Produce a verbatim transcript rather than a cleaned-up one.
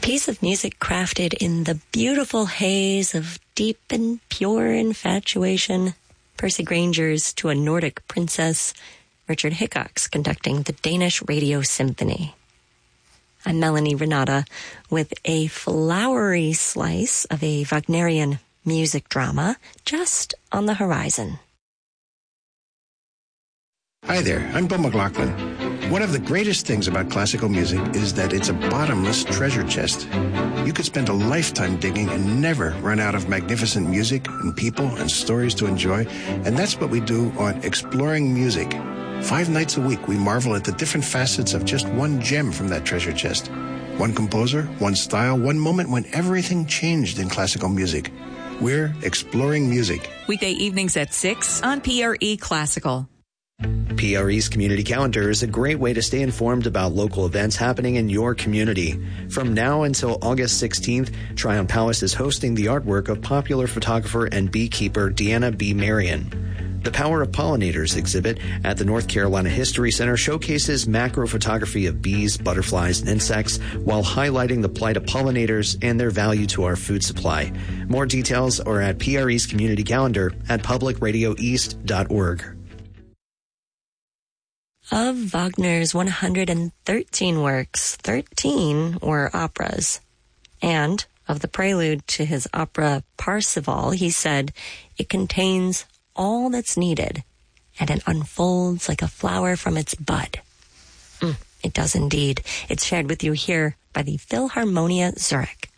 piece of music crafted in the beautiful haze of deep and pure infatuation. Percy Granger's To a Nordic Princess. Richard Hickox conducting the Danish Radio Symphony. I'm Melanie Renata with a flowery slice of a Wagnerian music drama just on the horizon. Hi there, I'm Bill McLaughlin. One of the greatest things about classical music is that it's a bottomless treasure chest. You could spend a lifetime digging and never run out of magnificent music and people and stories to enjoy, and that's what we do on Exploring Music. Five nights a week, we marvel at the different facets of just one gem from that treasure chest. One composer, one style, one moment when everything changed in classical music. We're Exploring Music. Weekday evenings at six on P R E Classical. P R E's Community Calendar is a great way to stay informed about local events happening in your community. From now until August sixteenth, Tryon Palace is hosting the artwork of popular photographer and beekeeper Deanna B. Marion. The Power of Pollinators exhibit at the North Carolina History Center showcases macro photography of bees, butterflies, and insects while highlighting the plight of pollinators and their value to our food supply. More details are at P R E's Community Calendar at public radio east dot org. Of Wagner's one hundred thirteen works, thirteen were operas. And of the prelude to his opera Parsifal, he said, it contains all that's needed, and it unfolds like a flower from its bud. Mm, it does indeed. It's shared with you here by the Philharmonia Zurich.